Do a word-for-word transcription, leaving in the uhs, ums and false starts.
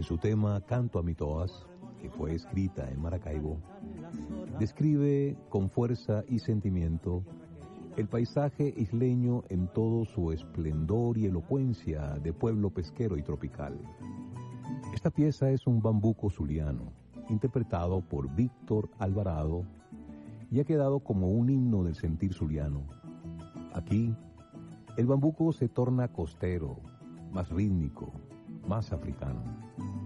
su tema Canto a mi Toas, que fue escrita en Maracaibo, describe con fuerza y sentimiento el paisaje isleño en todo su esplendor y elocuencia de pueblo pesquero y tropical. Esta pieza es un bambuco zuliano, interpretado por Víctor Alvarado, y ha quedado como un himno del sentir zuliano. Aquí, el bambuco se torna costero, más rítmico, más africano.